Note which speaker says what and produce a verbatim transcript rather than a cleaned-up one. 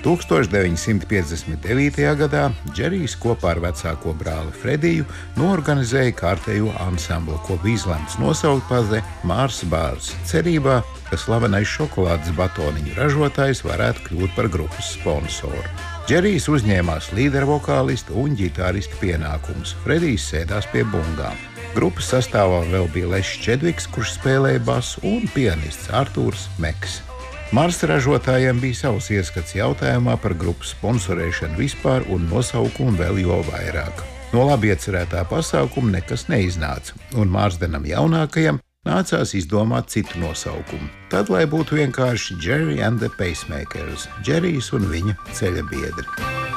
Speaker 1: tūkstoš deviņsimt piecdesmit devītajā gadā Džerijs kopā ar vecāko brāli Frediju noorganizēja kārtējo ansamblu, ko bija izlemts nosaukt par The Mars Bars, cerībā, ka slavenais šokolādes batoniņu ražotājs varētu kļūt par grupas sponsoru. Džerijs uzņēmās līdervokālista un ģitārista pienākumus. Fredijs sēdās pie bungām. Grupas sastāvā vēl bija Lešs Čedviks, kurš spēlēja basu, un pianists Artūrs Meks. Marsa ražotājiem bija savs ieskats jautājumā par grupas sponsorēšanu vispār un nosaukumu vēl jo vairāk. No labi iecerētā pasākuma nekas neiznāca, un Mārsdenam jaunākajam nācās izdomāt citu nosaukumu. Tad, lai būtu vienkārši Jerry and the Pacemakers, Džerijs un viņa ceļabiedri.